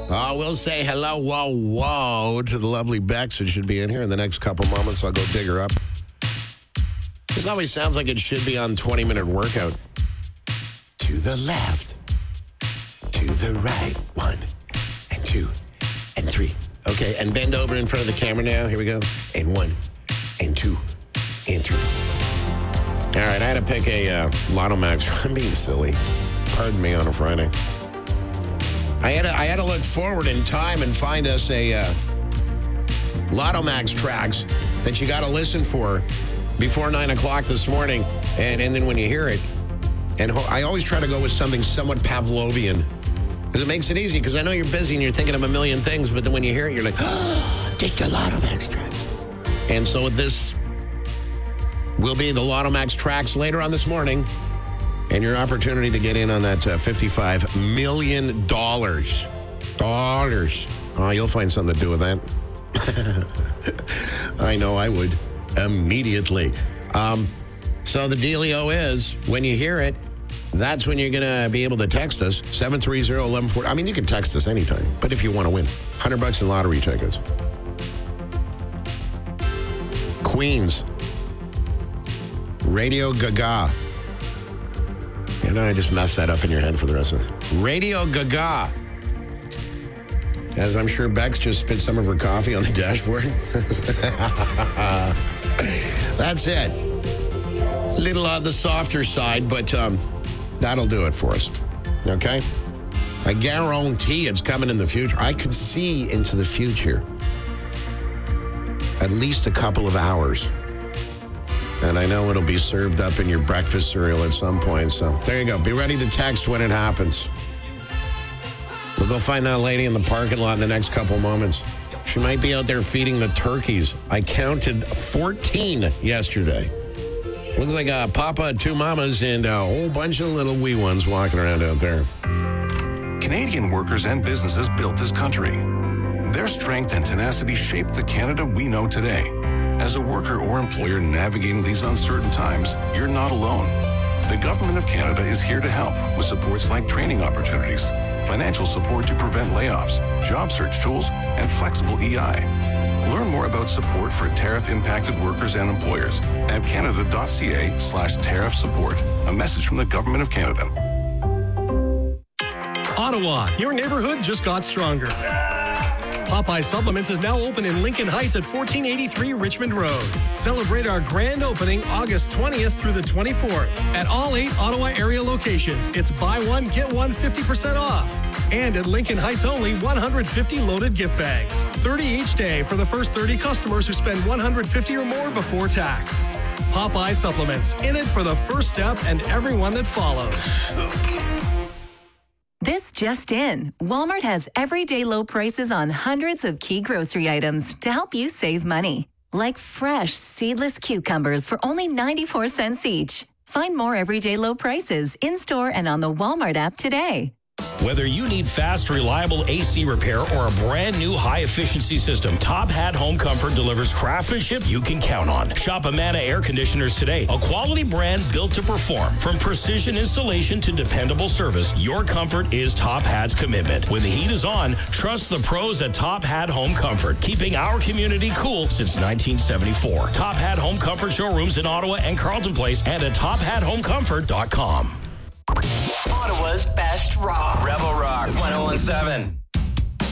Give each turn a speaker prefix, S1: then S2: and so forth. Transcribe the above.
S1: We'll say hello, whoa, to the lovely Bex who should be in here in the next couple moments. I'll go dig her up. This always sounds like it should be on 20-minute workout. To the left, to the right, 1 and 2 and 3. Okay, and bend over in front of the camera now. Here we go. And 1 and 2 and 3. All right, I had to pick a Lotto Max. I'm being silly. Pardon me on a Friday. I had to look forward in time and find us a Lotto Max tracks that you got to listen for before 9 o'clock this morning. And then when you hear it, and I always try to go with something somewhat Pavlovian because it makes it easy because I know you're busy and you're thinking of a million things, but then when you hear it, you're like, oh, take the Lotto Max tracks. And so this will be the Lotto Max tracks later on this morning. And your opportunity to get in on that $55 million. Dollars. Oh, you'll find something to do with that. I know I would immediately. So the dealio is, when you hear it, that's when you're going to be able to text us, 730-1140. I mean, you can text us anytime, but if you want to win, $100 in lottery tickets. Queens. Radio Gaga. You know, I just messed that up in your head for the rest of it. Radio Gaga. As I'm sure Bex just spit some of her coffee on the dashboard. That's it. A little on the softer side, but that'll do it for us. Okay? I guarantee it's coming in the future. I could see into the future at least a couple of hours. And I know it'll be served up in your breakfast cereal at some point. So there you go. Be ready to text when it happens. We'll go find that lady in the parking lot in the next couple moments. She might be out there feeding the turkeys. I counted 14 yesterday. Looks like a papa, 2 mamas, and a whole bunch of little wee ones walking around out there.
S2: Canadian workers and businesses built this country. Their strength and tenacity shaped the Canada we know today. As a worker or employer navigating these uncertain times, you're not alone. The Government of Canada is here to help with supports like training opportunities, financial support to prevent layoffs, job search tools, and flexible EI. Learn more about support for tariff-impacted workers and employers at canada.ca/tariff support. A message from the Government of Canada.
S3: Ottawa, your neighborhood just got stronger. Popeye Supplements is now open in Lincoln Heights at 1483 Richmond Road. Celebrate our grand opening August 20th through the 24th. At all 8 Ottawa area locations, it's buy one, get one 50% off. And at Lincoln Heights only, 150 loaded gift bags. 30 each day for the first 30 customers who spend $150 or more before tax. Popeye Supplements, in it for the first step and everyone that follows.
S4: This just in. Walmart has everyday low prices on hundreds of key grocery items to help you save money. Like fresh, seedless cucumbers for only 94 cents each. Find more everyday low prices in-store and on the Walmart app today.
S5: Whether you need fast, reliable AC repair or a brand new high-efficiency system, Top Hat Home Comfort delivers craftsmanship you can count on. Shop Amana Air Conditioners today, a quality brand built to perform. From precision installation to dependable service, your comfort is Top Hat's commitment. When the heat is on, trust the pros at Top Hat Home Comfort, keeping our community cool since 1974. Top Hat Home Comfort showrooms in Ottawa and Carleton Place and at tophathomecomfort.com.
S6: Ottawa's best rock. Rebel Rock 101.7.